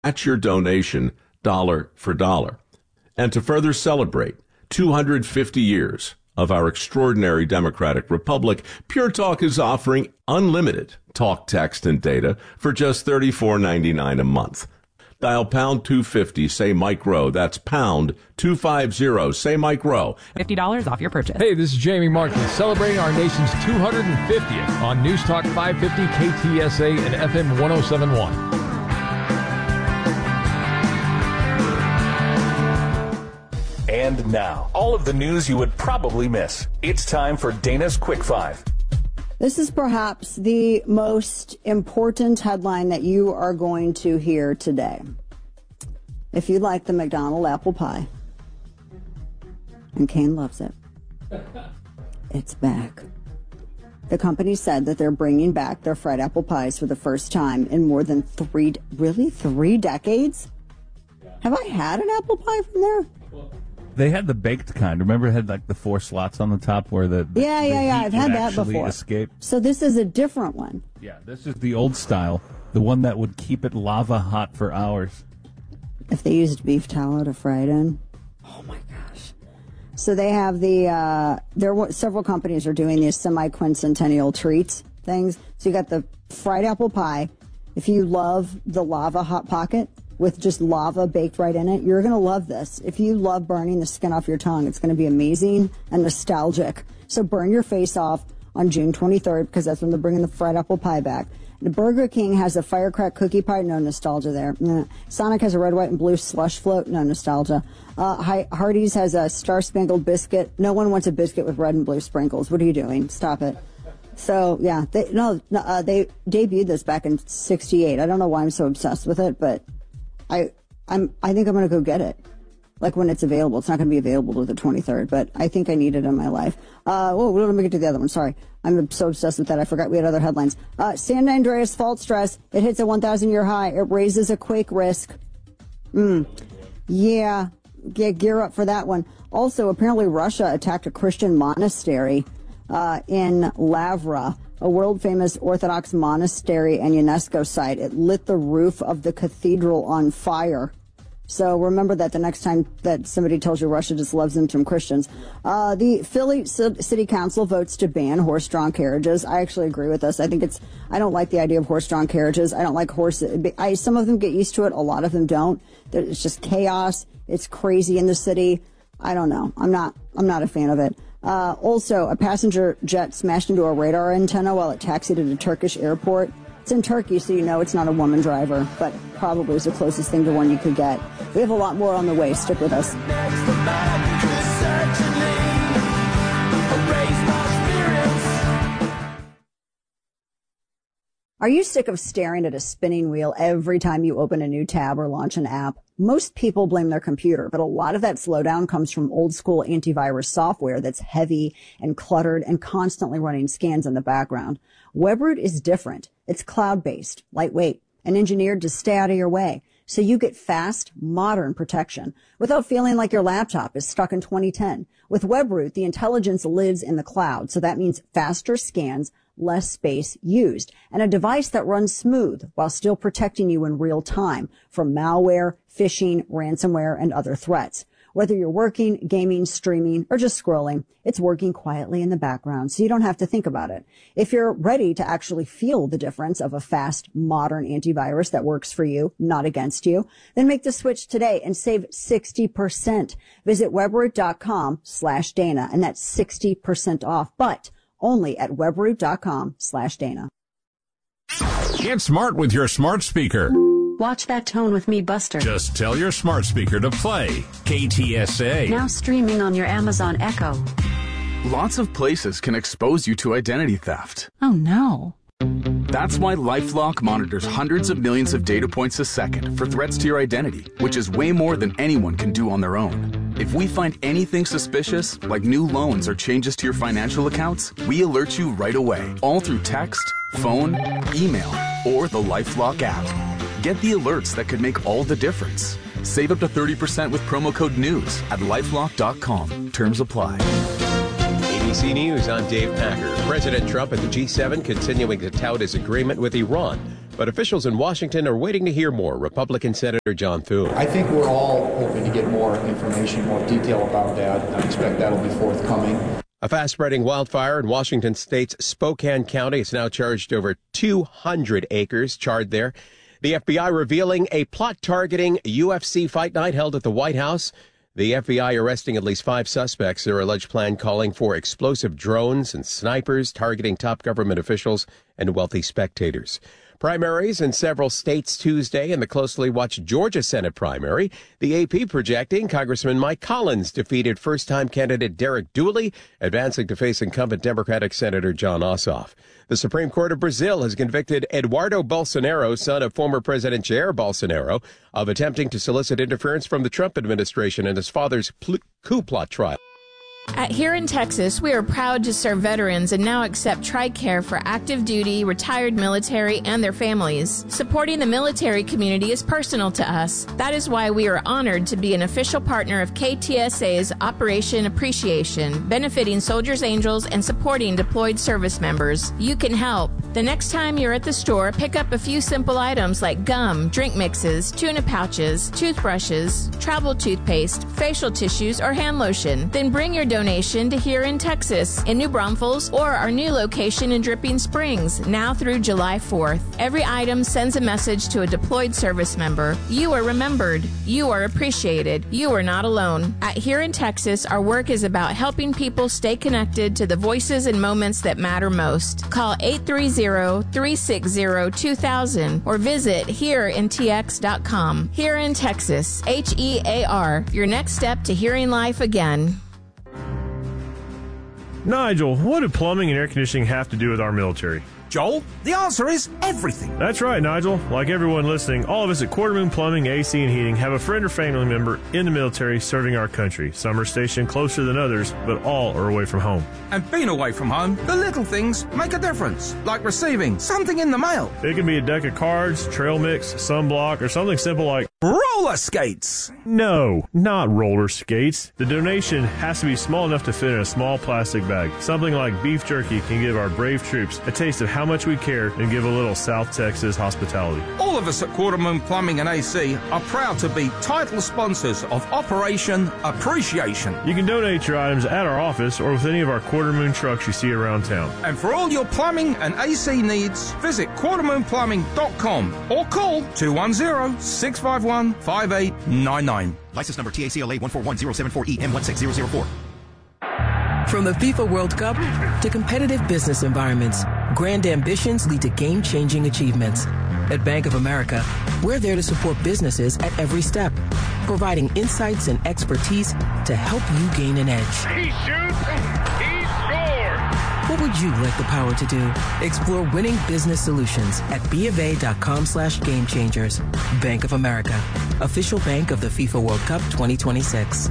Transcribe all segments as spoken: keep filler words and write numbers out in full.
match your donation dollar for dollar. And to further celebrate two hundred fifty years of our extraordinary democratic republic, Pure Talk is offering unlimited talk, text, and data for just thirty-four ninety-nine a month. Dial pound two fifty, say Mike Rowe. That's pound two fifty, say Mike Rowe. fifty dollars off your purchase. Hey, this is Jamie Martin, celebrating our nation's two hundred fiftieth on News Talk five fifty K T S A and F M one oh seven point one. And now, all of the news you would probably miss. It's time for Dana's Quick Five. This is perhaps the most important headline that you are going to hear today. If you like the McDonald's apple pie, and Kane loves it, it's back. The company said that they're bringing back their fried apple pies for the first time in more than three, really, three decades? Have I had an apple pie from there? They had the baked kind. Remember, it had like the four slots on the top where the, the yeah, yeah, the yeah. heat I've had would that actually before. Escape. So this is a different one. Yeah, this is the old style, the one that would keep it lava hot for hours. If they used beef tallow to fry it in, oh my gosh! So they have the uh, there were several companies are doing these semi-quincentennial treats things. So you got the fried apple pie. If you love the lava hot pocket with just lava baked right in it, you're going to love this. If you love burning the skin off your tongue, it's going to be amazing and nostalgic. So burn your face off on June twenty-third, because that's when they're bringing the fried apple pie back. The Burger King has a firecrack cookie pie, no nostalgia there. Nah. Sonic has a red, white, and blue slush float, no nostalgia. Uh, Hardee's has a star-spangled biscuit. No one wants a biscuit with red and blue sprinkles. What are you doing? Stop it. So, yeah, they, no, no uh, they debuted this back in sixty-eight. I don't know why I'm so obsessed with it, but I I'm I think I'm going to go get it, like when it's available. It's not going to be available till the twenty-third, but I think I need it in my life. Uh, whoa, let me get to the other one. Sorry. I'm so obsessed with that. I forgot we had other headlines. Uh, San Andreas fault stress. It hits a one thousand year high. It raises a quake risk. Mm. Yeah. Get gear up for that one. Also, apparently Russia attacked a Christian monastery uh, in Lavra, a world-famous Orthodox monastery and UNESCO site. It lit the roof of the cathedral on fire. So remember that the next time that somebody tells you Russia just loves them some Christians. Uh, the Philly City Council votes to ban horse-drawn carriages. I actually agree with this. I think it's, I don't like the idea of horse-drawn carriages. I don't like horses. I, some of them get used to it. A lot of them don't. It's just chaos. It's crazy in the city. I don't know. I'm not, I'm not a fan of it. Uh, also, a passenger jet smashed into a radar antenna while it taxied at a Turkish airport. It's in Turkey, so you know it's not a woman driver, but probably is the closest thing to one you could get. We have a lot more on the way. Stick with us. Are you sick of staring at a spinning wheel every time you open a new tab or launch an app? Most people blame their computer, but a lot of that slowdown comes from old school antivirus software that's heavy and cluttered and constantly running scans in the background. Webroot is different. It's cloud-based, lightweight, and engineered to stay out of your way. So you get fast, modern protection without feeling like your laptop is stuck in twenty ten. With Webroot, the intelligence lives in the cloud, so that means faster scans, less space used, and a device that runs smooth while still protecting you in real time from malware, phishing, ransomware, and other threats. Whether you're working, gaming, streaming, or just scrolling, it's working quietly in the background, so you don't have to think about it. If you're ready to actually feel the difference of a fast, modern antivirus that works for you, not against you, then make the switch today and save sixty percent. Visit webroot.com slash Dana, and that's sixty percent off, but only at webroot.com slash Dana. Get smart with your smart speaker. Watch That Tone with me, Buster. Just tell your smart speaker to play K T S A. Now streaming on your Amazon Echo. Lots of places can expose you to identity theft. Oh, no. That's why LifeLock monitors hundreds of millions of data points a second for threats to your identity, which is way more than anyone can do on their own. If we find anything suspicious, like new loans or changes to your financial accounts, we alert you right away, all through text, phone, email, or the LifeLock app. Get the alerts that could make all the difference. Save up to thirty percent with promo code NEWS at lifelock dot com. Terms apply. A B C News, I'm Dave Packer. President Trump at the G seven continuing to tout his agreement with Iran, but But officials in Washington are waiting to hear more. Republican Senator John Thune. I think we're all hoping to get more information, more detail about that. I expect that'll be forthcoming. A fast-spreading wildfire in Washington state's Spokane County. It's now charged over two hundred acres charred there. The F B I revealing a plot targeting U F C fight night held at the White House. The F B I arresting at least five suspects. Their alleged plan calling for explosive drones and snipers targeting top government officials and wealthy spectators. Primaries in several states Tuesday in the closely watched Georgia Senate primary. The A P projecting Congressman Mike Collins defeated first-time candidate Derek Dooley, advancing to face incumbent Democratic Senator John Ossoff. The Supreme Court of Brazil has convicted Eduardo Bolsonaro, son of former President Jair Bolsonaro, of attempting to solicit interference from the Trump administration in his father's pl- coup plot trial. At Here in Texas, we are proud to serve veterans and now accept TRICARE for active duty, retired military, and their families. Supporting the military community is personal to us. That is why we are honored to be an official partner of K T S A's Operation Appreciation, benefiting Soldiers Angels and supporting deployed service members. You can help. The next time you're at the store, pick up a few simple items like gum, drink mixes, tuna pouches, toothbrushes, travel toothpaste, facial tissues, or hand lotion. Then bring your donation to Here in Texas, in New Braunfels, or our new location in Dripping Springs, now through July fourth. Every item sends a message to a deployed service member. You are remembered. You are appreciated. You are not alone. At Here in Texas, our work is about helping people stay connected to the voices and moments that matter most. Call eight three zero, three six zero, two thousand or visit here in t x dot com. Here in Texas, H E A R, your next step to hearing life again. Nigel, what do plumbing and air conditioning have to do with our military? Joel, the answer is everything. That's right, Nigel. Like everyone listening, all of us at Quarter Moon Plumbing, A C and Heating have a friend or family member in the military serving our country. Some are stationed closer than others, but all are away from home. And being away from home, the little things make a difference, like receiving something in the mail. It can be a deck of cards, trail mix, sunblock, or something simple like roller skates. No, not roller skates. The donation has to be small enough to fit in a small plastic bag. Something like beef jerky can give our brave troops a taste of how much we care and give a little South Texas hospitality. All of us at Quarter Moon Plumbing and A C are proud to be title sponsors of Operation Appreciation. You can donate your items at our office or with any of our Quarter Moon trucks you see around town. And for all your plumbing and A C needs, visit quarter moon plumbing dot com or call two one zero, six five one, five eight nine nine. License number T A C L A one four one zero seven four E M one six zero zero four. From the FIFA World Cup to competitive business environments, grand ambitions lead to game-changing achievements. At Bank of America, we're there to support businesses at every step, providing insights and expertise to help you gain an edge. He shoots, he scores! What would you like the power to do? Explore winning business solutions at BofA.com slash game changers. Bank of America, official bank of the FIFA World Cup twenty twenty-six.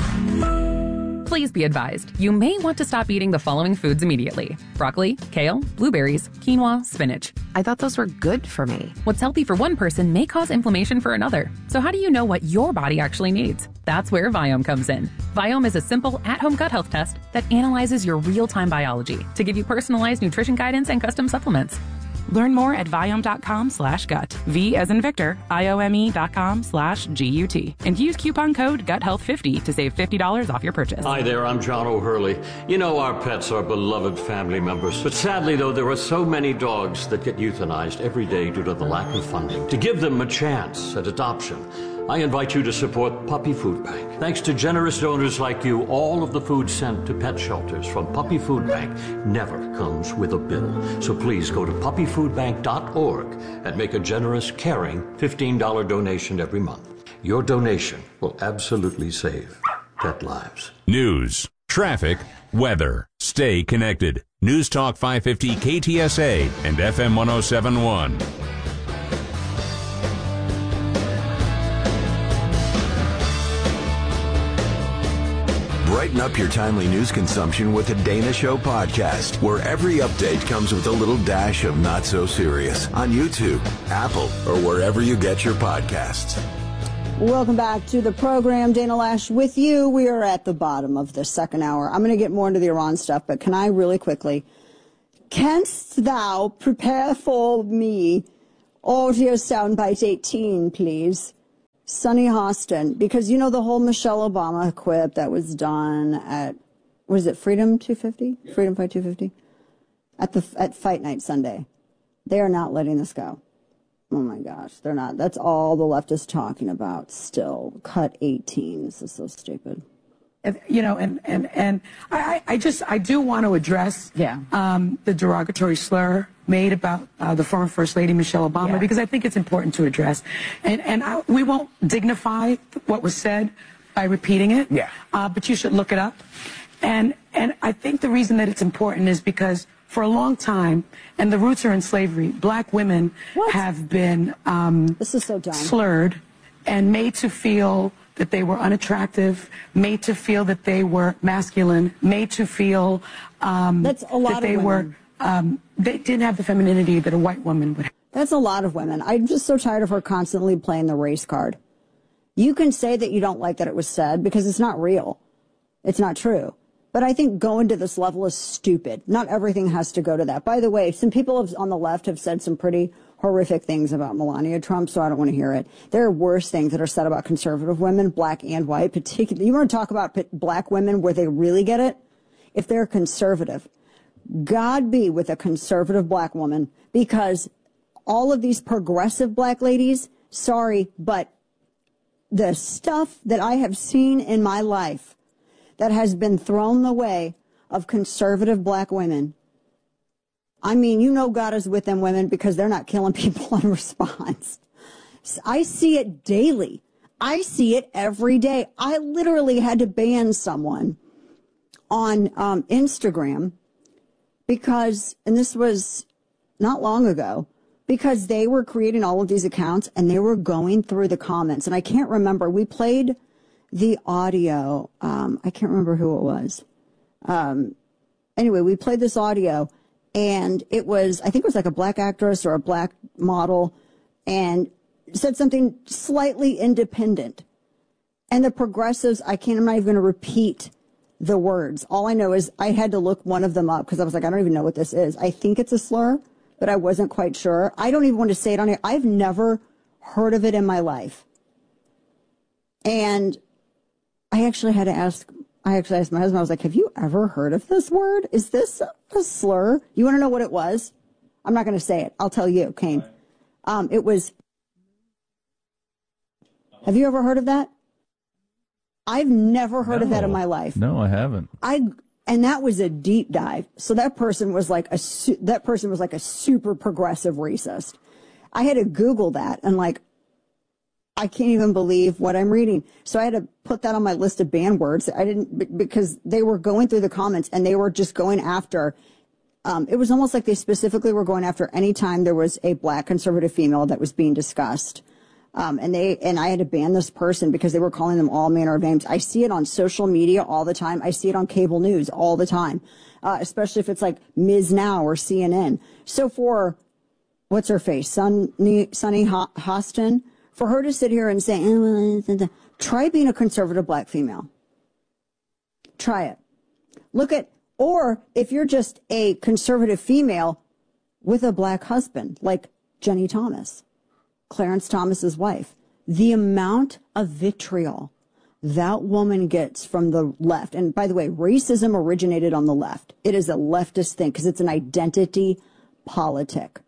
Please be advised, you may want to stop eating the following foods immediately. Broccoli, kale, blueberries, quinoa, spinach. I thought those were good for me. What's healthy for one person may cause inflammation for another. So how do you know what your body actually needs? That's where Viome comes in. Viome is a simple, at-home gut health test that analyzes your real-time biology to give you personalized nutrition guidance and custom supplements. Learn more at Viome.com slash gut. V as in Victor, I-O-M-E dot com slash G-U-T. And use coupon code gut health fifty to save fifty dollars off your purchase. Hi there, I'm John O'Hurley. You know, our pets are beloved family members. But sadly, though, there are so many dogs that get euthanized every day due to the lack of funding. To give them a chance at adoption, I invite you to support Puppy Food Bank. Thanks to generous donors like you, all of the food sent to pet shelters from Puppy Food Bank never comes with a bill. So please go to puppy food bank dot org and make a generous, caring fifteen dollars donation every month. Your donation will absolutely save pet lives. News, traffic, weather. Stay connected. News Talk five fifty K T S A and F M one oh seven point one. Brighten up your timely news consumption with the Dana Show podcast, where every update comes with a little dash of not so serious on YouTube, Apple, or wherever you get your podcasts. Welcome back to the program. Dana Loesch with you. We are at the bottom of the second hour. I'm going to get more into the Iran stuff, but can I really quickly? Canst thou prepare for me Audio soundbite eighteen, please. Sunny Hostin, because you know the whole Michelle Obama quip that was done at, what is it, Freedom two fifty? Yeah. Freedom Fight two fifty? At the at Fight Night Sunday. They are not letting this go. Oh my gosh, they're not. That's all the left is talking about still. Cut eighteen. This is so stupid. And, you know, and, and, and I, I just, I do want to address yeah. um, the derogatory slur made about uh, the former First Lady, Michelle Obama, Yeah. because I think it's important to address. And, and I, we won't dignify what was said by repeating it, Yeah. uh, but you should look it up. And, and I think the reason that it's important is because for a long time, and the roots are in slavery, black women have been um, this is so dumb. slurred and made to feel that they were unattractive, made to feel that they were masculine, made to feel um, That's a lot that of they women. were, um, they didn't have the femininity that a white woman would have. That's a lot of women. I'm just so tired of her constantly playing the race card. You can say that you don't like that it was said because it's not real. It's not true. But I think going to this level is stupid. Not everything has to go to that. By the way, some people have, on the left have said some pretty horrific things about Melania Trump, so I don't want to hear it. There are worse things that are said about conservative women, black and white, particularly. You want to talk about black women where they really get it? If they're conservative. God be with a conservative black woman, because all of these progressive black ladies, sorry, but the stuff that I have seen in my life that has been thrown the way of conservative black women, I mean, you know God is with them women because they're not killing people in response. I see it daily. I see it every day. I literally had to ban someone on um, Instagram because, and this was not long ago, because they were creating all of these accounts and they were going through the comments. And I can't remember. We played the audio. Um, I can't remember who it was. Um, anyway, we played this audio. And it was, I think it was like a black actress or a black model, and said something slightly independent. And the progressives, I can't, I'm not even going to repeat the words. All I know is I had to look one of them up because I was like, I don't even know what this is. I think it's a slur, but I wasn't quite sure. I don't even want to say it on here. I've never heard of it in my life. And I actually had to ask I actually asked my husband, I was like, have you ever heard of this word? Is this a slur? You want to know what it was? I'm not going to say it. I'll tell you, Kane. Um, it was, have you ever heard of that? I've never heard no. of that in my life. No, I haven't. I and that was a deep dive. So that person was like a that person was like a super progressive racist. I had to Google that and like, I can't even believe what I'm reading. So I had to put that on my list of banned words. I didn't, because they were going through the comments and they were just going after, um, it was almost like they specifically were going after any time there was a black conservative female that was being discussed. Um, and they, and I had to ban this person because they were calling them all manner of names. I see it on social media all the time. I see it on cable news all the time, uh, especially if it's like Miz Now or C N N. So for, what's her face? Sunny, Sunny Hostin? For her to sit here and say, eh, try being a conservative black female. Try it. Look at, or if you're just a conservative female with a black husband, like Jenny Thomas, Clarence Thomas's wife, the amount of vitriol that woman gets from the left. And by the way, racism originated on the left. It is a leftist thing because it's an identity politic.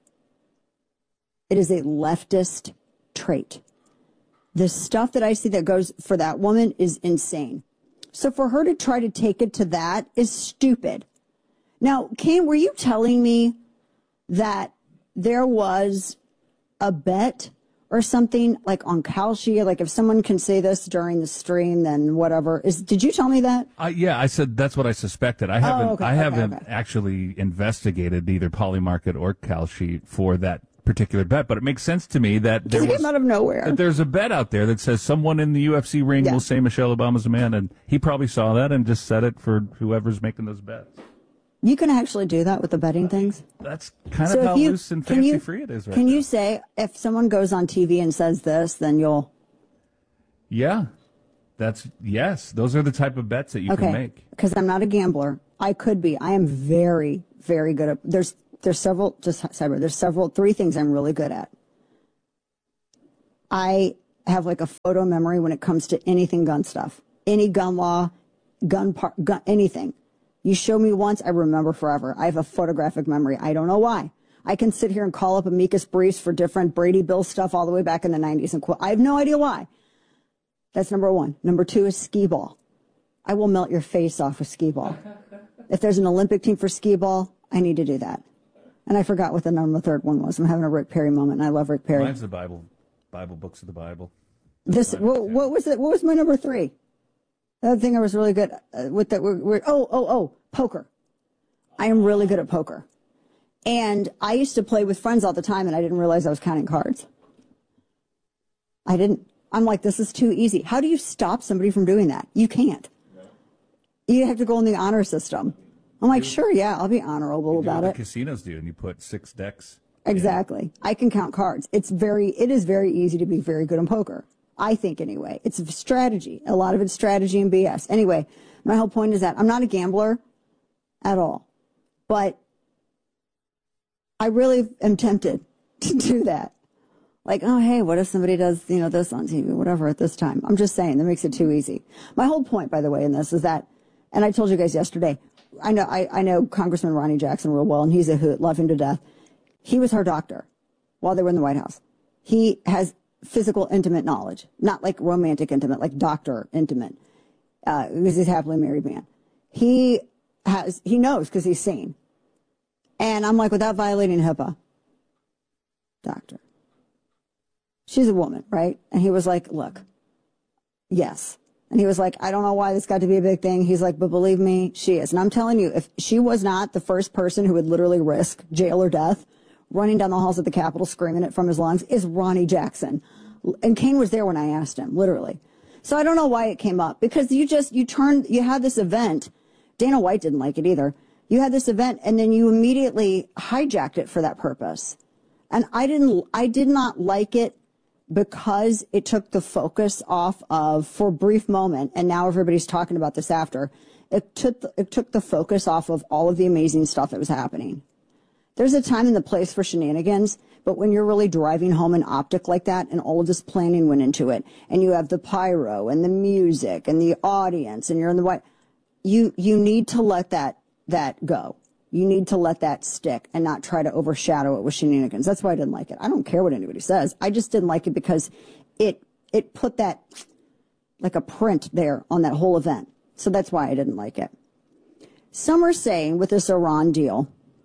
It is a leftist trait. The stuff that I see that goes for that woman is insane. So for her to try to take it to that is stupid. Now, Kane, were you telling me that there was a bet or something like on Kalshi, like if someone can say this during the stream, then whatever? Is did you tell me that? Uh, yeah, I said that's what I suspected. I haven't oh, okay, I okay, haven't okay. actually investigated either Polymarket or Kalshi for that particular bet, but it makes sense to me that there It was, came out of nowhere. that there's a bet out there that says someone in the U F C ring Yeah. will say Michelle Obama's a man, and he probably saw that and just said it for whoever's making those bets. You can actually do that with the betting things. That's kind So of if how you- loose and can fancy you- free it is right Can now. you say if someone goes on T V and says this, then you'll? Yeah, that's yes. Those are the type of bets that you okay. can make. Because I'm not a gambler. I could be. I am very, very good at. There's there's several. Just cyber. There's several. Three things I'm really good at. I have like a photo memory when it comes to anything gun stuff, any gun law, gun part, gun, anything. You show me once, I remember forever. I have a photographic memory. I don't know why. I can sit here and call up amicus briefs for different Brady Bill stuff all the way back in the nineties and quote. I have no idea why. That's number one. Number two is skee ball. I will melt your face off with skee ball. If there's an Olympic team for skee ball, I need to do that. And I forgot what the number third one was. I'm having a Rick Perry moment, and I love Rick Perry. Mine's the Bible, Bible books of the Bible. This what, what was it? What was my number three? The other thing I was really good uh, with that. We're, we're, oh, oh, oh, poker. I am really good at poker, and I used to play with friends all the time, and I didn't realize I was counting cards. I didn't. I'm like, this is too easy. How do you stop somebody from doing that? You can't. You have to go in the honor system. I'm like, sure, yeah, I'll be honorable You do about what it. the casinos do, and you put six decks. Exactly. I can count cards. It's very, it is very easy to be very good in poker. I think anyway. It's a strategy. A lot of it's strategy and B S. Anyway, my whole point is that I'm not a gambler at all, but I really am tempted to do that. Like, oh, hey, what if somebody does, you know, this on T V, whatever, at this time? I'm just saying, that makes it too easy. My whole point, by the way, in this is that, and I told you guys yesterday, I know, I, I know Congressman Ronnie Jackson real well, and he's a hoot, love him to death. He was her doctor while they were in the White House. He has physical, intimate knowledge, not like romantic intimate, like doctor intimate, uh, because he's a happily married man. He has, he knows because he's seen. And I'm like, without violating HIPAA, doctor. She's a woman, right? And he was like, look, yes. And he was like, I don't know why this got to be a big thing. He's like, but believe me, she is. And I'm telling you, if she was not the first person who would literally risk jail or death, running down the halls of the Capitol screaming it from his lungs, is Ronnie Jackson. And Kane was there when I asked him, literally. So I don't know why it came up, because you just, you turned, you had this event. Dana White didn't like it either. You had this event and then you immediately hijacked it for that purpose. And I didn't, I did not like it because it took the focus off of, for a brief moment, and now everybody's talking about this after, it took, the, it took the focus off of all of the amazing stuff that was happening. There's a time and the place for shenanigans, but when you're really driving home an optic like that and all of this planning went into it, and you have the pyro and the music and the audience and you're in the white, you, you need to let that, that go. You need to let that stick and not try to overshadow it with shenanigans. That's why I didn't like it. I don't care what anybody says. I just didn't like it because it, it put that, like a print there on that whole event. So that's why I didn't like it. Some are saying with this Iran deal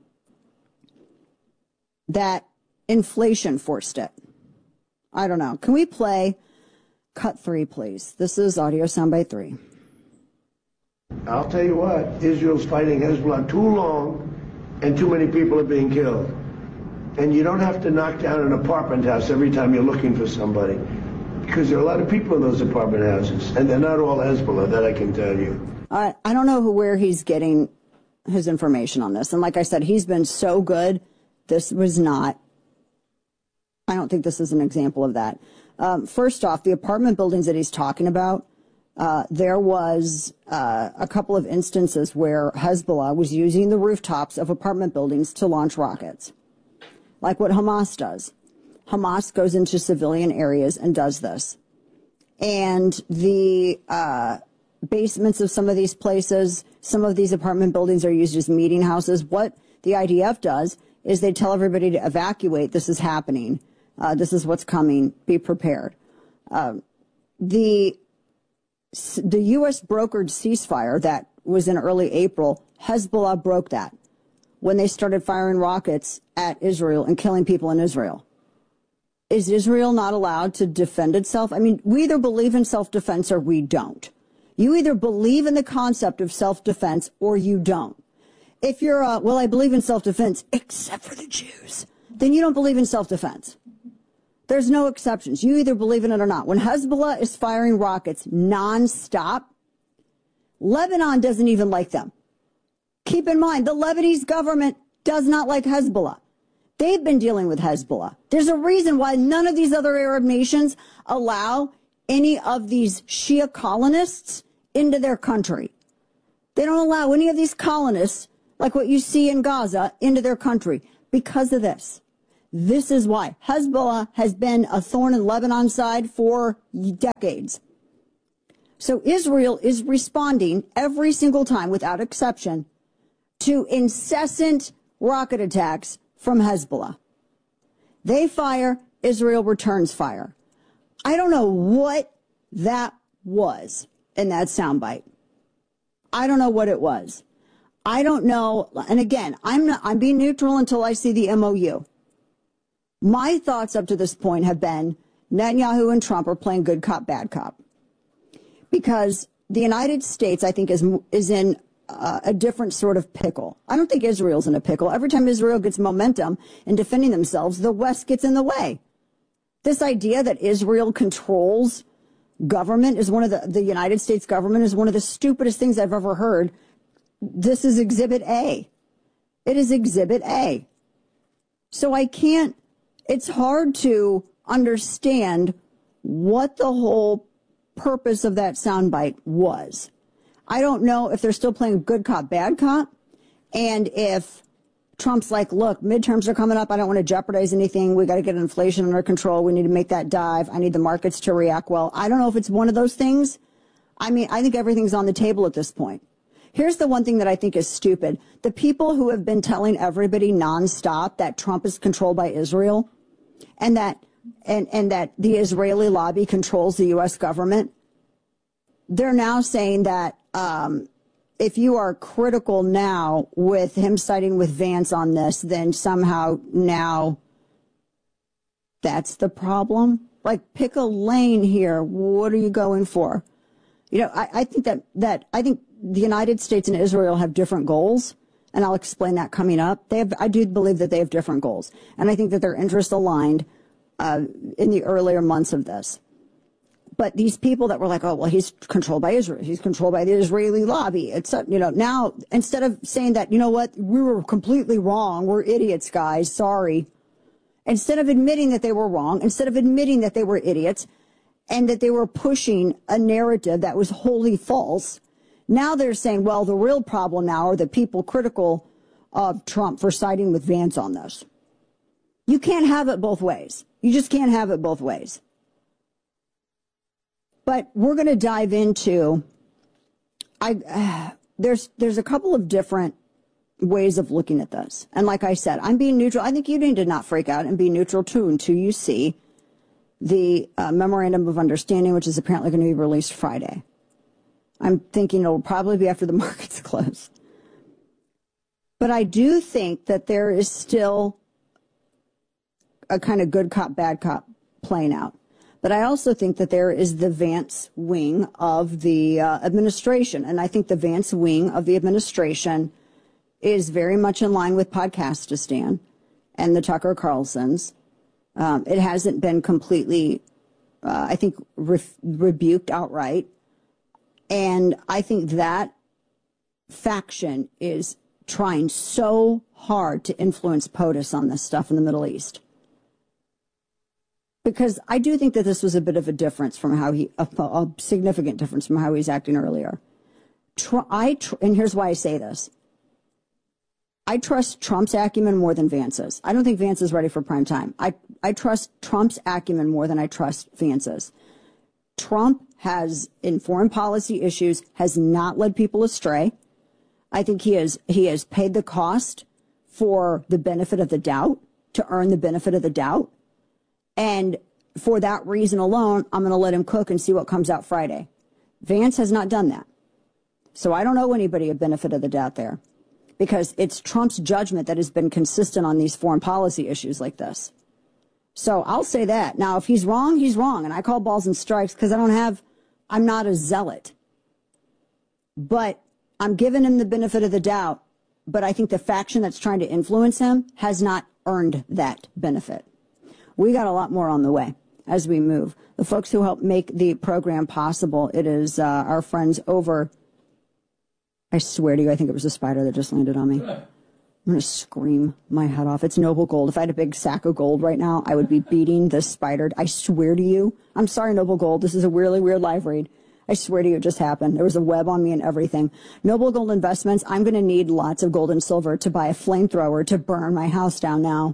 that inflation forced it. I don't know. Can we play cut three, please? This is audio soundbite three. I'll tell you what, Israel's fighting Hezbollah too long and too many people are being killed. And you don't have to knock down an apartment house every time you're looking for somebody, because there are a lot of people in those apartment houses, and they're not all Hezbollah, that I can tell you. Uh, I don't know who, where he's getting his information on this. And like I said, he's been so good. This was not, I don't think this is an example of that. Um, first off, the apartment buildings that he's talking about, Uh, there was uh, a couple of instances where Hezbollah was using the rooftops of apartment buildings to launch rockets, like what Hamas does. Hamas goes into civilian areas and does this. And the uh, basements of some of these places, some of these apartment buildings are used as meeting houses. What the I D F does is they tell everybody to evacuate. This is happening. Uh, this is what's coming. Be prepared. Uh, the The U S brokered ceasefire that was in early April, Hezbollah broke that when they started firing rockets at Israel and killing people in Israel. Is Israel not allowed to defend itself? I mean, we either believe in self-defense or we don't. You either believe in the concept of self-defense or you don't. If you're, uh, well, I believe in self-defense, except for the Jews, then you don't believe in self-defense. There's no exceptions. You either believe in it or not. When Hezbollah is firing rockets nonstop, Lebanon doesn't even like them. Keep in mind, the Lebanese government does not like Hezbollah. They've been dealing with Hezbollah. There's a reason why none of these other Arab nations allow any of these Shia colonists into their country. They don't allow any of these colonists, like what you see in Gaza, into their country because of this. This is why. Hezbollah has been a thorn in Lebanon's side for decades. So Israel is responding every single time, without exception, to incessant rocket attacks from Hezbollah. They fire, Israel returns fire. I don't know what that was in that soundbite. I don't know what it was. I don't know. And again, I'm not, I'm being neutral until I see the M O U. My thoughts up to this point have been Netanyahu and Trump are playing good cop, bad cop. Because the United States, I think, is is in uh, a different sort of pickle. I don't think Israel's in a pickle. Every time Israel gets momentum in defending themselves, the West gets in the way. This idea that Israel controls government is one of the, the United States government is one of the stupidest things I've ever heard. This is Exhibit A. It is Exhibit A. So I can't, it's hard to understand what the whole purpose of that soundbite was. I don't know if they're still playing good cop, bad cop, and if Trump's like, look, midterms are coming up. I don't want to jeopardize anything. We got to get inflation under control. We need to make that dive. I need the markets to react well. I don't know if it's one of those things. I mean, I think everything's on the table at this point. Here's the one thing that I think is stupid. The people who have been telling everybody nonstop that Trump is controlled by Israel and that and, and that the Israeli lobby controls the U S government, they're now saying that um, if you are critical now with him siding with Vance on this, then somehow now that's the problem. Like, pick a lane here. What are you going for? You know, I, I think that, that I think the United States and Israel have different goals, and I'll explain that coming up. They have, I do believe that they have different goals, and I think that their interests aligned uh, in the earlier months of this. But these people that were like, oh, well, he's controlled by Israel. He's controlled by the Israeli lobby. It's, you know, now instead of saying that, you know what, we were completely wrong. We're idiots, guys. Sorry. Instead of admitting that they were wrong, instead of admitting that they were idiots and that they were pushing a narrative that was wholly false, now they're saying, well, the real problem now are the people critical of Trump for siding with Vance on this. You can't have it both ways. You just can't have it both ways. But we're going to dive into, I, uh, there's, there's a couple of different ways of looking at this. And like I said, I'm being neutral. I think you need to not freak out and be neutral too until you see the uh, Memorandum of Understanding, which is apparently going to be released Friday. I'm thinking it'll probably be after the markets close. But I do think that there is still a kind of good cop, bad cop playing out. But I also think that there is the Vance wing of the uh, administration. And I think the Vance wing of the administration is very much in line with Podcastistan and the Tucker Carlsons. Um, it hasn't been completely, uh, I think, re- rebuked outright. And I think that faction is trying so hard to influence POTUS on this stuff in the Middle East. Because I do think that this was a bit of a difference from how he, a, a significant difference from how he was acting earlier. Tr- I tr- and here's why I say this. I trust Trump's acumen more than Vance's. I don't think Vance is ready for prime time. I, I trust Trump's acumen more than I trust Vance's. Trump has, in foreign policy issues, has not led people astray. I think he has, he has paid the cost for the benefit of the doubt, to earn the benefit of the doubt. And for that reason alone, I'm going to let him cook and see what comes out Friday. Vance has not done that. So I don't owe anybody a benefit of the doubt there, because it's Trump's judgment that has been consistent on these foreign policy issues like this. So I'll say that. Now, if he's wrong, he's wrong. And I call balls and strikes because I don't have, I'm not a zealot. But I'm giving him the benefit of the doubt. But I think the faction that's trying to influence him has not earned that benefit. We got a lot more on the way as we move. The folks who help make the program possible, it is uh, our friends over, I swear to you, I think it was a spider that just landed on me. I'm going to scream my head off. It's Noble Gold. If I had a big sack of gold right now, I would be beating this spider. I swear to you. I'm sorry, Noble Gold. This is a really weird live read. I swear to you, it just happened. There was a web on me and everything. Noble Gold Investments, I'm going to need lots of gold and silver to buy a flamethrower to burn my house down now.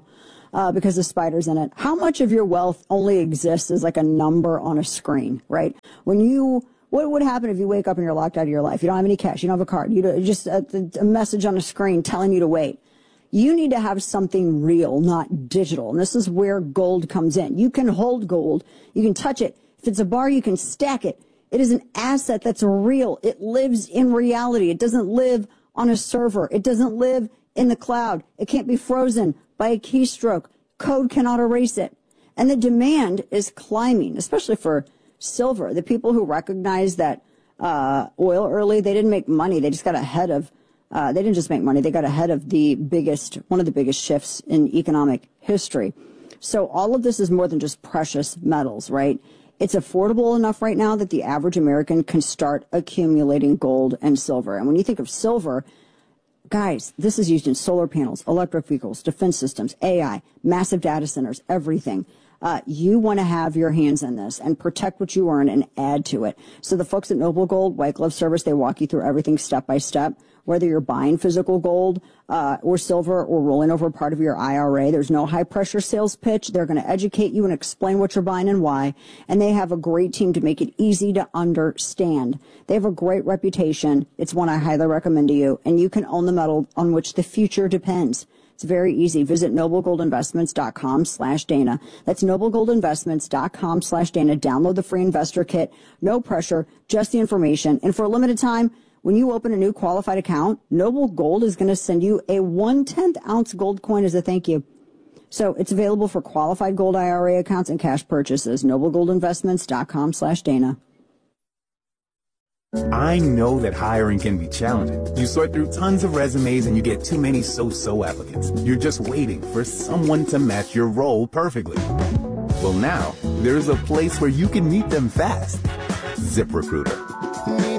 uh, because the spiders in it. How much of your wealth only exists as like a number on a screen, right? When you, what would happen if you wake up and you're locked out of your life? You don't have any cash. You don't have a card. You don't, just a, a message on a screen telling you to wait. You need to have something real, not digital. And this is where gold comes in. You can hold gold. You can touch it. If it's a bar, you can stack it. It is an asset that's real. It lives in reality. It doesn't live on a server. It doesn't live in the cloud. It can't be frozen by a keystroke. Code cannot erase it. And the demand is climbing, especially for silver. The people who recognize that uh, oil early, they didn't make money. They just got ahead of Uh, they didn't just make money. They got ahead of the biggest, one of the biggest shifts in economic history. So all of this is more than just precious metals, right? It's affordable enough right now that the average American can start accumulating gold and silver. And when you think of silver, guys, this is used in solar panels, electric vehicles, defense systems, A I, massive data centers, everything. Uh, you want to have your hands in this and protect what you earn and add to it. So the folks at Noble Gold, White Glove Service, they walk you through everything step by step. Whether you're buying physical gold uh, or silver or rolling over part of your I R A, there's no high-pressure sales pitch. They're going to educate you and explain what you're buying and why. And they have a great team to make it easy to understand. They have a great reputation. It's one I highly recommend to you. And you can own the metal on which the future depends. It's very easy. Visit noblegoldinvestments.com slash Dana. That's noblegoldinvestments.com slash Dana. Download the free investor kit. No pressure, just the information. And for a limited time, when you open a new qualified account, Noble Gold is going to send you a one-tenth ounce gold coin as a thank you. So it's available for qualified gold I R A accounts and cash purchases. noblegoldinvestments.com slash Dana. I know that hiring can be challenging. You sort through tons of resumes and you get too many so-so applicants. You're just waiting for someone to match your role perfectly. Well, now, there's a place where you can meet them fast. ZipRecruiter.